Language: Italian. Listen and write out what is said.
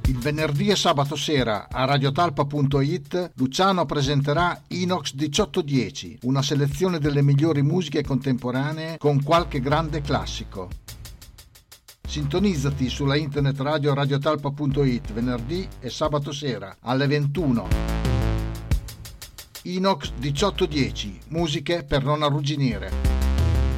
Il venerdì e sabato sera a radiotalpa.it Luciano presenterà Inox 1810, una selezione delle migliori musiche contemporanee con qualche grande classico. Sintonizzati sulla internet radio radiotalpa.it venerdì e sabato sera alle 21. Inox 1810, musiche per non arrugginire.